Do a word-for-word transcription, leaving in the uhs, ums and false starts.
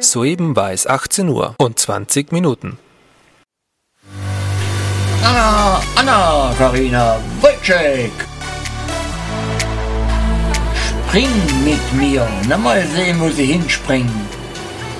Soeben war es achtzehn Uhr und zwanzig Minuten. Anna, Anna, Karina, Wojciech! Spring mit mir, na mal sehen, wo sie hinspringen.